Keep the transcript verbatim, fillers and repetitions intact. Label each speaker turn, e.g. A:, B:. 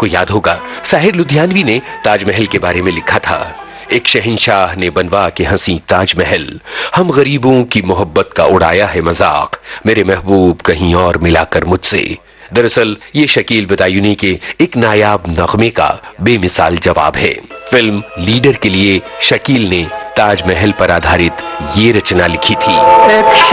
A: आपको याद होगा, साहिर लुधियानवी ने ताजमहल के बारे में लिखा था, एक शहंशाह ने बनवा के हंसी ताजमहल, हम गरीबों की मोहब्बत का उड़ाया है मजाक, मेरे महबूब कहीं और मिलाकर मुझसे। दरअसल ये शकील बदायूनी के एक नायाब नगमे का बेमिसाल जवाब है। फिल्म लीडर के लिए शकील ने ताजमहल पर आधारित ये रचना लिखी थी।